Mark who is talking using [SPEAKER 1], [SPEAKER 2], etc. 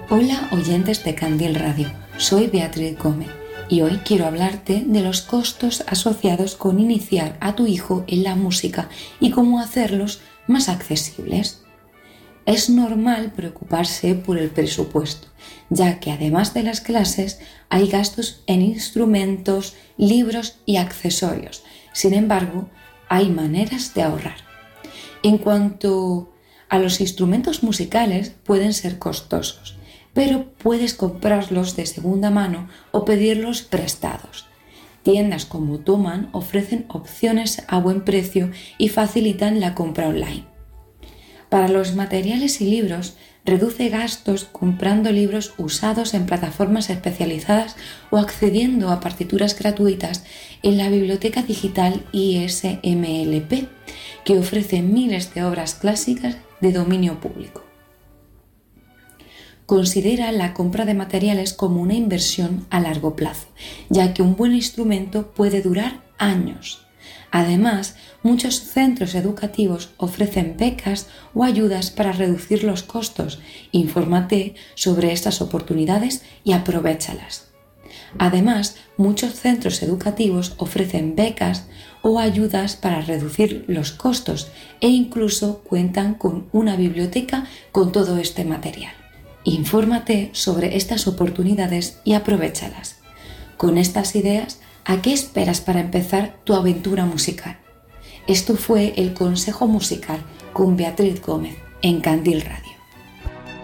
[SPEAKER 1] Hola oyentes de Candil Radio, soy Beatriz Gómez y hoy quiero hablarte de los costos asociados con iniciar a tu hijo en la música y cómo hacerlos más accesibles. Es normal preocuparse por el presupuesto, ya que además de las clases hay gastos en instrumentos, libros y accesorios. Sin embargo, hay maneras de ahorrar. En cuanto a los instrumentos musicales, pueden ser costosos, pero puedes comprarlos de segunda mano o pedirlos prestados. Tiendas como Thomann ofrecen opciones a buen precio y facilitan la compra online. Para los materiales y libros, reduce gastos comprando libros usados en plataformas especializadas o accediendo a partituras gratuitas en la biblioteca digital ISMLP, que ofrece miles de obras clásicas de dominio público. Considera la compra de materiales como una inversión a largo plazo, ya que un buen instrumento puede durar años. Además, muchos centros educativos ofrecen becas o ayudas para reducir los costos. Infórmate sobre estas oportunidades y aprovéchalas. Además, muchos centros educativos ofrecen becas o ayudas para reducir los costos e incluso cuentan con una biblioteca con todo este material. Infórmate sobre estas oportunidades y aprovéchalas. Con estas ideas, ¿a qué esperas para empezar tu aventura musical? Esto fue el Consejo Musical con Beatriz Gómez en Candil Radio.